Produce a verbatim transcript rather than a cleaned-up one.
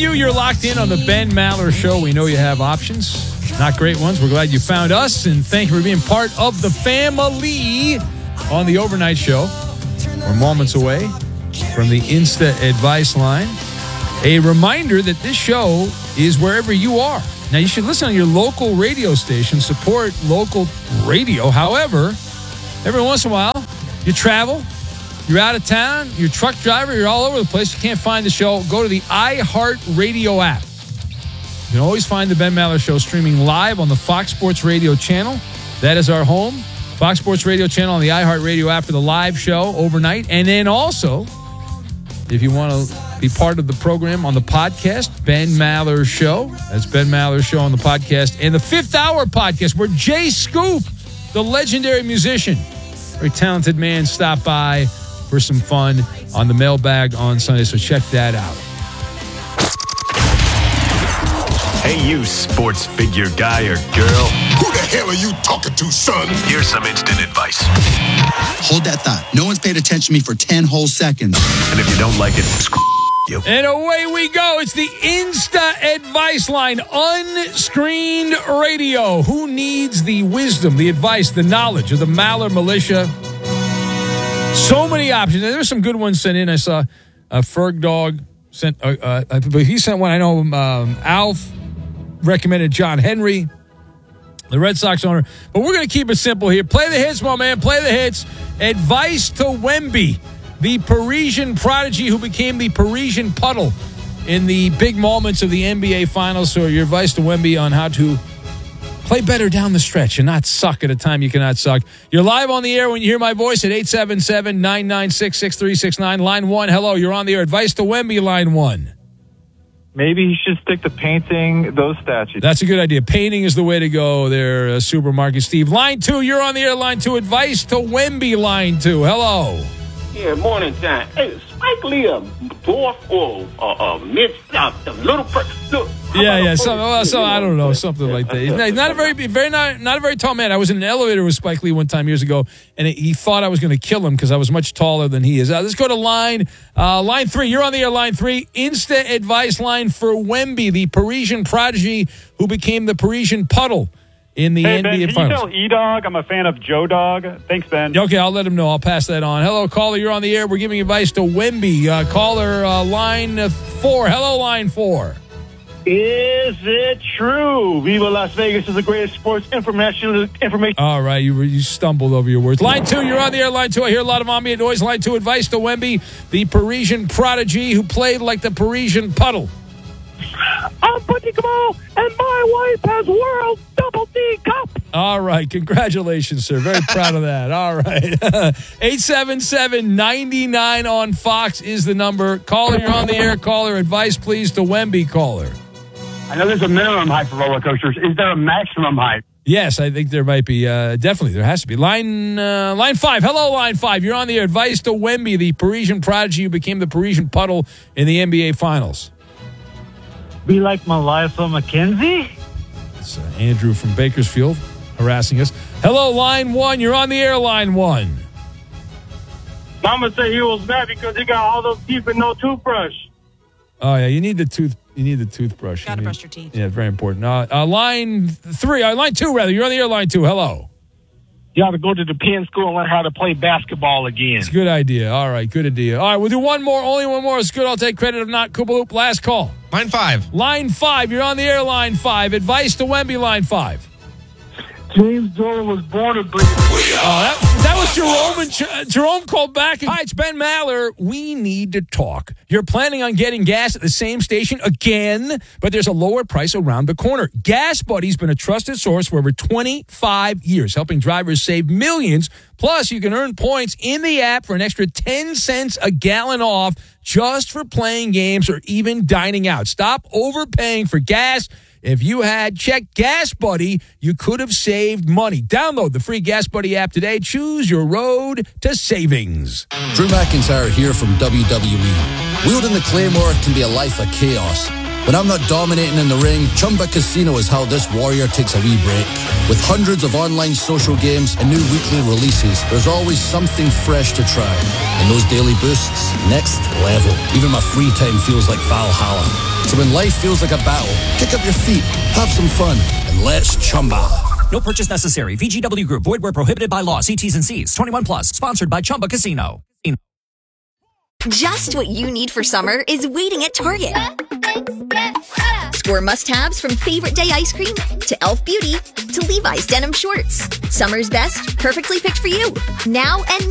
you. You're locked in on the Ben Maller Show. We know you have options, not great ones. We're glad you found us, and thank you for being part of the family on the overnight show. We're moments away from the Insta Advice Line. A reminder that this show is wherever you are. Now, you should listen on your local radio station, support local radio. However, every once in a while, you travel, you're out of town, you're a truck driver, you're all over the place, you can't find the show, go to the iHeartRadio app. You can always find the Ben Maller Show streaming live on the Fox Sports Radio channel. That is our home. Fox Sports Radio channel on the iHeartRadio app for the live show overnight. And then also, if you want to be part of the program on the podcast, Ben Maller Show. That's Ben Maller Show on the podcast. And the Fifth Hour podcast, where Jay Scoop, the legendary musician, very talented man, stopped by for some fun on the mailbag on Sunday. So check that out. Hey, you sports figure guy or girl. Who the hell are you talking to, son? Here's some instant advice. Hold that thought. No one's paid attention to me for ten whole seconds. And if you don't like it, screw you. And away we go. It's the Insta Advice Line, unscreened radio. Who needs the wisdom, the advice, the knowledge of the Maller Militia? So many options. And there's some good ones sent in. I saw a Ferg Dog sent, uh, uh, but he sent one. I know um, Alf recommended John Henry, the Red Sox owner. But we're going to keep it simple here. Play the hits, my man. Play the hits. Advice to Wemby, the Parisian prodigy who became the Parisian puddle in the big moments of the N B A Finals. So your advice to Wemby on how to play better down the stretch and not suck at a time you cannot suck. You're live on the air when you hear my voice at eight seven seven, nine nine six, six three six nine. Line one, hello, you're on the air. Advice to Wemby, line one. Maybe he should stick to painting those statues. That's a good idea. Painting is the way to go there, uh, Supermarket Steve. Line two, you're on the air. Line two, advice to Wemby, line two. Hello. Yeah, morning time. Hey, Spike Lee, a dwarf or a uh, uh, mid south, a little per- look. Yeah, yeah, some, well, some, I don't know, something like that. He's not, not a very, very not, not a very tall man. I was in an elevator with Spike Lee one time years ago, and he thought I was going to kill him because I was much taller than he is. Uh, let's go to line uh, line three. You're on the air, line three. Insta advice line for Wemby, the Parisian prodigy who became the Parisian puddle in the hey, N B A Ben, can Finals. you tell E-Dog I'm a fan of Joe Dog? Thanks, Ben. Okay, I'll let him know. I'll pass that on. Hello, caller. You're on the air. We're giving advice to Wemby. Uh, caller, uh, line four. Hello, line four. Is it true? Viva Las Vegas is the greatest sports information. information. All right, you you stumbled over your words. Line two, you're on the air. Line two, I hear a lot of ambient noise. Line two, advice to Wemby, the Parisian prodigy who played like the Parisian puddle. I'm Buddy Kamal, and my wife has World Double D Cup. All right, congratulations, sir. Very proud of that. All right. eight seven seven, nine nine on Fox is the number. Caller, you're on the air. Caller, advice, please, to Wemby, caller. I know there's a minimum height for roller coasters. Is there a maximum height? Yes, I think there might be. Uh, definitely, there has to be. Line uh, line five. Hello, line five. You're on the air. Advice to Wemby, the Parisian prodigy who became the Parisian puddle in the N B A Finals. Be like Melissa McKenzie? It's uh, Andrew from Bakersfield harassing us. Hello, line one. You're on the air, line one. Mama said he was mad because he got all those teeth with no toothbrush. Oh, yeah, you need the tooth. You need the toothbrush. Gotta you brush need, your teeth. Yeah, very important. Uh, uh, line three, uh, line two, rather. You're on the air, line two. Hello. You ought to go to the Penn School and learn how to play basketball again. It's a good idea. All right, good idea. All right, we'll do one more. Only one more. It's good. I'll take credit. If not, Koopaloop. Last call. Line five. Line five. You're on the air, line five. Advice to Wemby, line five. James Dolan was born to bleed. Oh, that, that was Jerome. And J- Jerome called back. And, hi, it's Ben Maller. We need to talk. You're planning on getting gas at the same station again, but there's a lower price around the corner. Gas Buddy's been a trusted source for over twenty-five years, helping drivers save millions. Plus, you can earn points in the app for an extra ten cents a gallon off just for playing games or even dining out. Stop overpaying for gas. If you had checked Gas Buddy, you could have saved money. Download the free Gas Buddy app today. Choose your road to savings. Drew McIntyre here from W W E. Wielding the Claymore can be a life of chaos. When I'm not dominating in the ring, Chumba Casino is how this warrior takes a wee break. With hundreds of online social games and new weekly releases, there's always something fresh to try. And those daily boosts, next level. Even my free time feels like Valhalla. So when life feels like a battle, kick up your feet, have some fun, and let's Chumba. No purchase necessary. V G W Group. Void where prohibited by law. See T's and C's. twenty-one plus. Sponsored by Chumba Casino. Just what you need for summer is waiting at Target. Score must-haves from Favorite Day ice cream to Elf Beauty to Levi's denim shorts. Summer's best, perfectly picked for you. Now and